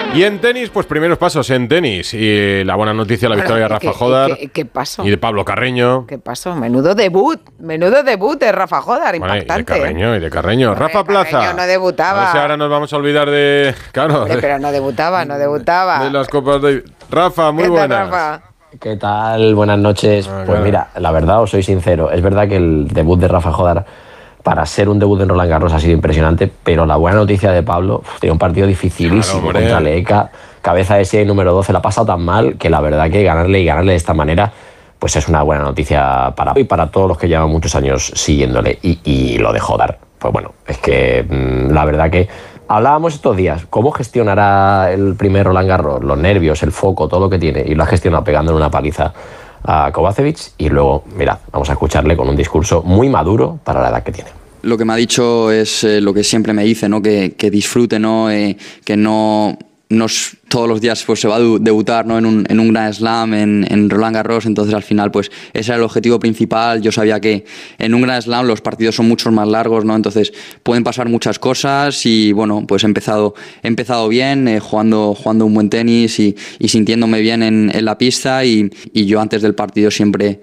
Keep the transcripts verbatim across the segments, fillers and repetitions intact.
Y en tenis, pues primeros pasos en tenis. Y la buena noticia, la victoria de Rafa Jódar. ¿Qué, qué pasó? Y de Pablo Carreño. ¿Qué pasó? Menudo debut. Menudo debut de Rafa Jódar, bueno, impactante. Y de Carreño, y de Carreño. Hombre, Rafa Plaza. Carreño no debutaba. A ver si ahora nos vamos a olvidar de... Claro. Hombre, pero no debutaba, no debutaba. De las copas de... Rafa, muy ¿Qué tal, buenas. Rafa? ¿Qué tal? Buenas noches. Ah, pues claro. mira, la verdad, os soy sincero. Es verdad que el debut de Rafa Jódar, para ser un debut en Roland Garros, ha sido impresionante, pero la buena noticia de Pablo, uf, tiene un partido dificilísimo Claro, contra Leeka, cabeza de serie número doce, la ha pasado tan mal que la verdad que ganarle y ganarle de esta manera, pues es una buena noticia para y para todos los que llevan muchos años siguiéndole. Y, y lo de Jódar, pues bueno, es que mmm, la verdad que hablábamos estos días, ¿cómo gestionará el primer Roland Garros? Los nervios, el foco, todo lo que tiene, y lo ha gestionado pegándole una paliza a Kovacevic. Y luego, mirad, vamos a escucharle con un discurso muy maduro para la edad que tiene. Lo que me ha dicho es eh, lo que siempre me dice, ¿no? Que, que disfrute, ¿no? Eh, que no, no todos los días pues, se va a debutar, ¿no? en, un, en un Grand Slam, en, en Roland Garros. Entonces al final pues ese era el objetivo principal. Yo sabía que en un Grand Slam los partidos son mucho más largos, ¿no? Entonces pueden pasar muchas cosas y bueno, pues he empezado, he empezado bien, eh, jugando, jugando un buen tenis y, y sintiéndome bien en, en la pista y, y yo antes del partido siempre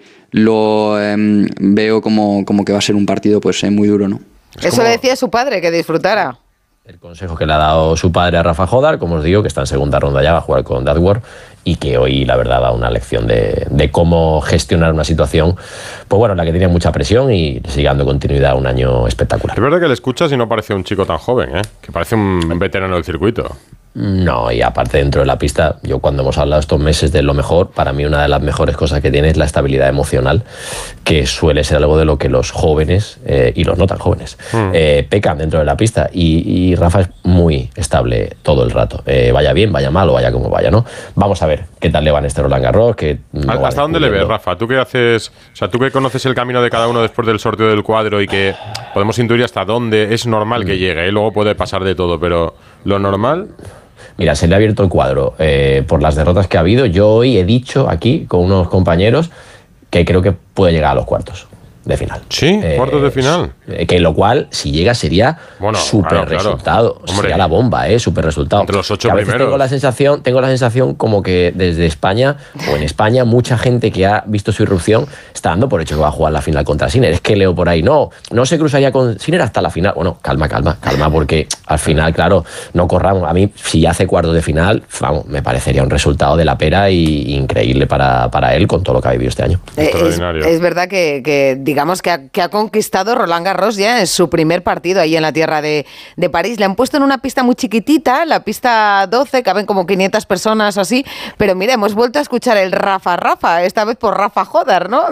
lo eh, veo como, como que va a ser un partido pues eh, muy duro, ¿no? Eso como... le decía su padre, que disfrutara. El consejo que le ha dado su padre a Rafa Jódar, como os digo, que está en segunda ronda ya, va a jugar con Dadwar, y que hoy, la verdad, da una lección de, de cómo gestionar una situación, pues bueno, la que tiene mucha presión y sigue dando continuidad a un año espectacular. Es verdad que le escuchas y no parece un chico tan joven, ¿eh? Que parece un veterano del circuito. No, y aparte dentro de la pista, yo cuando hemos hablado estos meses de lo mejor, para mí una de las mejores cosas que tiene es la estabilidad emocional, que suele ser algo de lo que los jóvenes eh, y los no tan jóvenes mm. eh, pecan dentro de la pista, y, y Rafa es muy estable todo el rato, eh, vaya bien, vaya mal o vaya como vaya, ¿no? Vamos a ver qué tal le va en este Roland Garros. Que no ¿Hasta dónde le ves, Rafa? ¿Tú qué haces? O sea, tú que conoces el camino de cada uno después del sorteo del cuadro y que podemos intuir hasta dónde es normal mm. que llegue, ¿eh? Luego puede pasar de todo, pero lo normal... Mira, se le ha abierto el cuadro eh, por las derrotas que ha habido. Yo hoy he dicho aquí con unos compañeros que creo que puede llegar a los cuartos de final. Sí, eh, cuartos de final. Eh, que lo cual, si llega, sería bueno, súper claro, resultado. Claro. Sería la bomba, ¿eh? Súper resultado. Entre los ocho que a veces primeros. Tengo la, sensación, tengo la sensación como que desde España, o en España, mucha gente que ha visto su irrupción está dando por hecho que va a jugar la final contra Sinner. Es que leo por ahí, no, no se cruzaría con Sinner hasta la final. Bueno, calma, calma, calma, porque al final, claro, no corramos. A mí, si hace cuartos de final, vamos, me parecería un resultado de la pera y increíble para, para él con todo lo que ha vivido este año. Eh, es, es verdad que, que digamos que ha, que ha conquistado Roland Garros ya en su primer partido ahí en la tierra de, de París. Le han puesto en una pista muy chiquitita, la pista doce, caben como quinientas personas o así, pero mira, hemos vuelto a escuchar el Rafa Rafa, esta vez por Rafa Jódar, ¿no?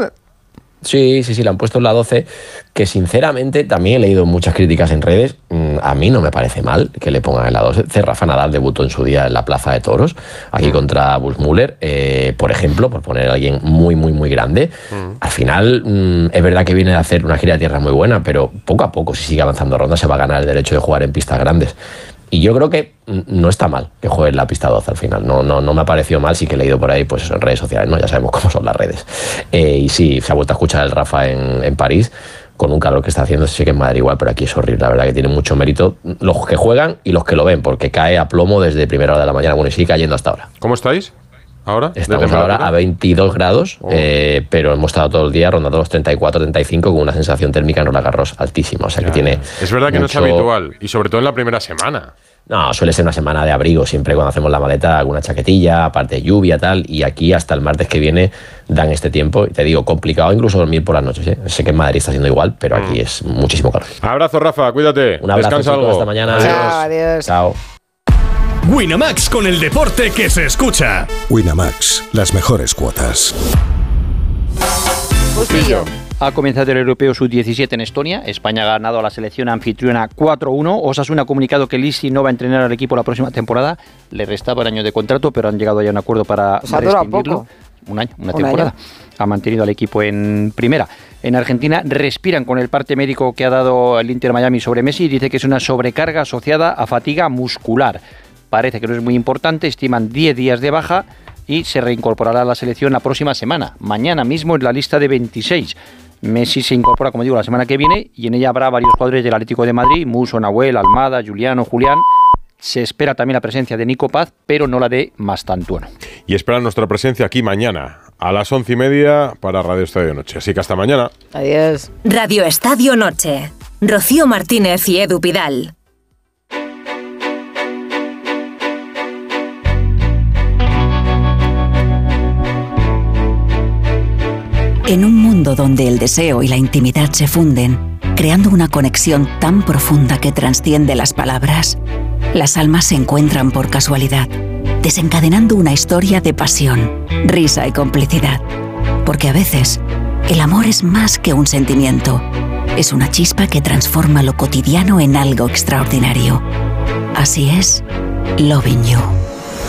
Sí, sí, sí, la han puesto en la doce, que sinceramente también he leído muchas críticas en redes. A mí no me parece mal que le pongan en la doce. Rafa Nadal debutó en su día en la Plaza de Toros, aquí contra Bullsmuller, eh, por ejemplo, por poner a alguien muy, muy, muy grande. Mm. Al final, mmm, es verdad que viene de hacer una gira de tierra muy buena, pero poco a poco, si sigue avanzando ronda, se va a ganar el derecho de jugar en pistas grandes. Y yo creo que no está mal que juegue en la pista doce al final. No, no, no me ha parecido mal, sí que he leído por ahí, pues eso, en redes sociales, ¿no? Ya sabemos cómo son las redes. Eh, y sí, se ha vuelto a escuchar el Rafa en, en París, con un calor que está haciendo. Sé que en Madrid igual, pero aquí es horrible. La verdad que tiene mucho mérito los que juegan y los que lo ven, porque cae a plomo desde primera hora de la mañana. Bueno, y sigue cayendo hasta ahora. ¿Cómo estáis ahora? Estamos ahora a veintidós grados, oh. eh, pero hemos estado todo el día rondando los treinta y cuatro, treinta y cinco con una sensación térmica en Roland Garros altísima. O sea ya, que tiene. Es verdad que mucho... no es habitual, y sobre todo en la primera semana. No, suele ser una semana de abrigo, siempre cuando hacemos la maleta, alguna chaquetilla, aparte de lluvia, tal, y aquí hasta el martes que viene dan este tiempo, y te digo, complicado incluso dormir por las noches, ¿eh? Sé que en Madrid está siendo igual, pero aquí es muchísimo calor. Abrazo, Rafa, cuídate. Un abrazo, descansa chicos, algo. hasta mañana. Chao, adiós. Chao. Winamax, con el deporte que se escucha. Winamax, las mejores cuotas. Bustillo. Ha comenzado el Europeo sub diecisiete en Estonia. España ha ganado a la selección anfitriona cuatro uno. Osasuna ha comunicado que Lisi no va a entrenar al equipo la próxima temporada. Le restaba el año de contrato, pero han llegado ya a un acuerdo para o sea, rescindirlo. Poco. Un año, una un temporada. Año. Ha mantenido al equipo en primera. En Argentina respiran con el parte médico que ha dado el Inter Miami sobre Messi. Dice que es una sobrecarga asociada a fatiga muscular. Parece que no es muy importante. Estiman diez días de baja y se reincorporará a la selección la próxima semana. Mañana mismo en la lista de veintiséis. Messi se incorpora, como digo, la semana que viene, y en ella habrá varios jugadores del Atlético de Madrid: Muso, Nahuel, Almada, Juliano, Julián, Se espera también la presencia de Nico Paz, pero no la de Mastantuono. Y esperan nuestra presencia aquí mañana, a las once y media, para Radio Estadio Noche. Así que hasta mañana. Adiós. Radio Estadio Noche. Rocío Martínez y Edu Pidal. En un mundo donde el deseo y la intimidad se funden, creando una conexión tan profunda que trasciende las palabras, las almas se encuentran por casualidad, desencadenando una historia de pasión, risa y complicidad. Porque a veces, el amor es más que un sentimiento, es una chispa que transforma lo cotidiano en algo extraordinario. Así es, Loving You.